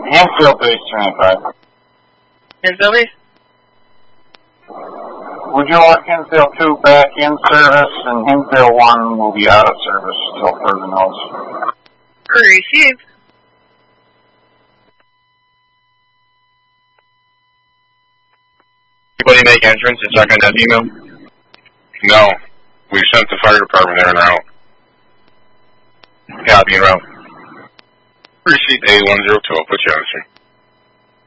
Hempfield base 295. Hempfield base? Would you like Hempfield 2 back in service, and Hempfield 1 will be out of service until further notice? Received. Anybody make entrance to check on that email? No. We sent the fire department there en route. Copy en route. Receipt A102, I'll put you on, sir.